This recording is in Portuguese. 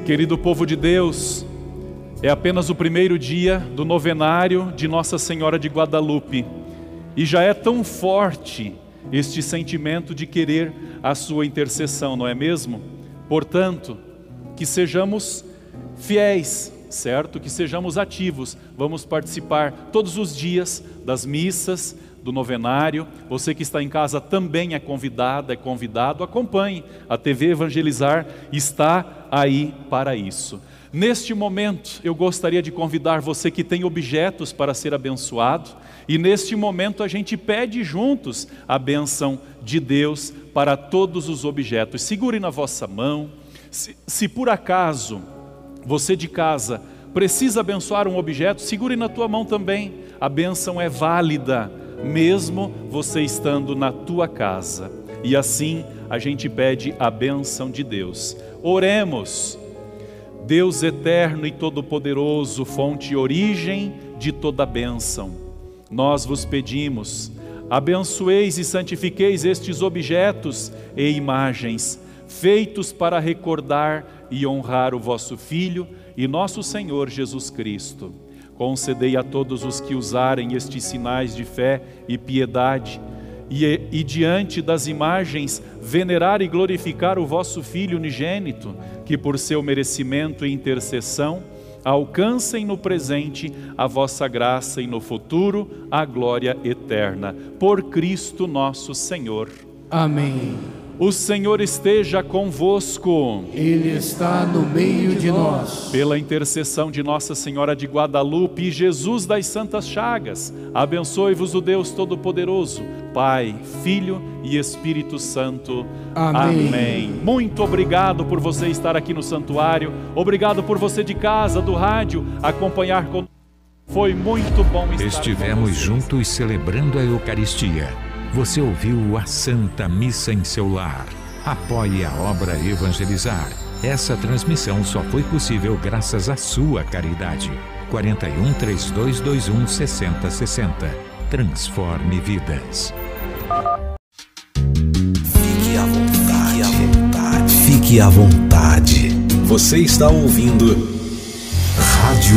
Querido povo de Deus, é apenas o primeiro dia do novenário de Nossa Senhora de Guadalupe e já é tão forte este sentimento de querer a sua intercessão, não é mesmo? Portanto, que sejamos fiéis, certo? Que sejamos ativos. Vamos participar todos os dias das missas, do novenário. Você que está em casa também é convidada, é convidado. Acompanhe, a TV Evangelizar está aí para isso. Neste momento, eu gostaria de convidar você que tem objetos para ser abençoado. E neste momento a gente pede juntos a bênção de Deus para todos os objetos. Segure na vossa mão. Se por acaso você de casa precisa abençoar um objeto, segure na tua mão também. A bênção é válida, mesmo você estando na tua casa. E assim a gente pede a bênção de Deus. Oremos. Deus eterno e todo-poderoso, fonte e origem de toda bênção, nós vos pedimos, abençoeis e santifiqueis estes objetos e imagens, feitos para recordar e honrar o vosso Filho e nosso Senhor Jesus Cristo. Concedei a todos os que usarem estes sinais de fé e piedade, e diante das imagens venerar e glorificar o vosso Filho unigênito, que por seu merecimento e intercessão alcancem no presente a vossa graça e no futuro a glória eterna. Por Cristo nosso Senhor. Amém. O Senhor esteja convosco. Ele está no meio de nós. Pela intercessão de Nossa Senhora de Guadalupe e Jesus das Santas Chagas, abençoe-vos o Deus Todo-Poderoso, Pai, Filho e Espírito Santo. Amém. Amém. Muito obrigado por você estar aqui no santuário. Obrigado por você de casa, do rádio, acompanhar conosco. Foi muito bom estar Estivemos com vocês. juntos celebrando a Eucaristia. Você ouviu a Santa Missa em seu lar. Apoie a obra Evangelizar. Essa transmissão só foi possível graças à sua caridade. 41-3221 6060. Transforme vidas. Fique à vontade. Fique à vontade. Você está ouvindo Rádio